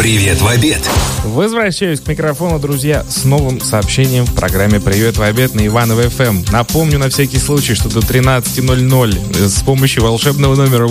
Привет в обед. Возвращаюсь к микрофону, друзья, с новым сообщением в программе «Привет в обед» на Иваново ФМ. Напомню на всякий случай, что до 13:00 с помощью волшебного номера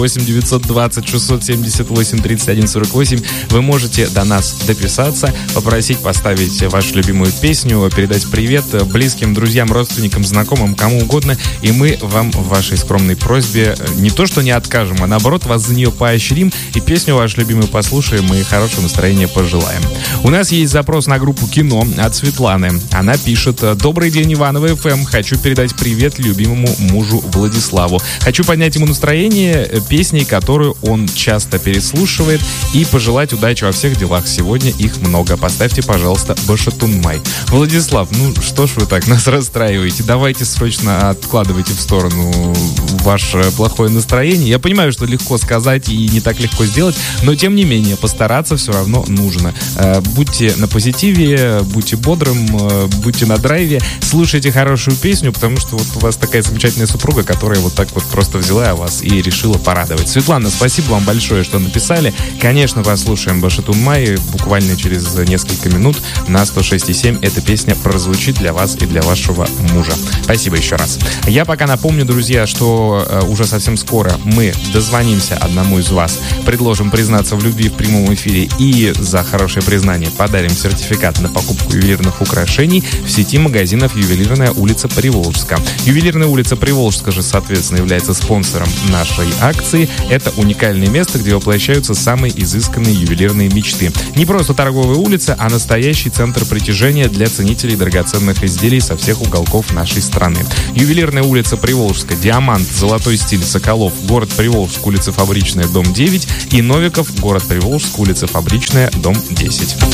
8-920-678-31-48 вы можете до нас дописаться, попросить поставить вашу любимую песню, передать привет близким, друзьям, родственникам, знакомым, кому угодно, и мы вам в вашей скромной просьбе не то что не откажем, а наоборот вас за нее поощрим и песню вашу любимую послушаем и хорошего настроения пожелаем. У нас есть запрос на группу «Кино» от Светланы. Она пишет: «Добрый день, Иваново ФМ. Хочу передать привет любимому мужу Владиславу. Хочу поднять ему настроение песней, которую он часто переслушивает, и пожелать удачи во всех делах. Сегодня их много. Поставьте, пожалуйста, Башатунмай». Владислав, ну что ж вы так нас расстраиваете? Давайте срочно откладывайте в сторону ваше плохое настроение. Я понимаю, что легко сказать и не так легко сделать, но тем не менее постараться все равно нужно. Будьте на позитиве, будьте бодрым, будьте на драйве, слушайте хорошую песню, потому что вот у вас такая замечательная супруга, которая вот так вот просто взяла вас и решила порадовать. Светлана, спасибо вам большое, что написали. Конечно, послушаем Башатунмай буквально через несколько минут на 106.7. Эта песня прозвучит для вас и для вашего мужа. Спасибо еще раз. Я пока напомню, друзья, что уже совсем скоро мы дозвонимся одному из вас, предложим признаться в любви в прямом эфире и за хорошее признание подарим сертификат на покупку ювелирных украшений в сети магазинов «Ювелирная улица Приволжска». Ювелирная улица Приволжска же, соответственно, является спонсором нашей акции. Это уникальное место, где воплощаются самые изысканные ювелирные мечты. Не просто торговая улица, а настоящий центр притяжения для ценителей драгоценных изделий со всех уголков нашей страны. Ювелирная улица Приволжска, Диамант, Золотой стиль, Соколов, город Приволжск, улица Фабричная, дом 9 и Новиков, город Приволжск, улица Фабричная, дом 10.